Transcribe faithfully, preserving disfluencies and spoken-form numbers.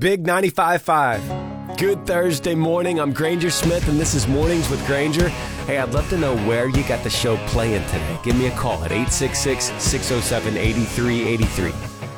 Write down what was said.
Big ninety-five point five. Good Thursday morning. I'm Granger Smith, and this is Mornings with Granger. Hey, I'd love to know where you got the show playing today. Give me a call at eight six six, six oh seven, eight three eight three.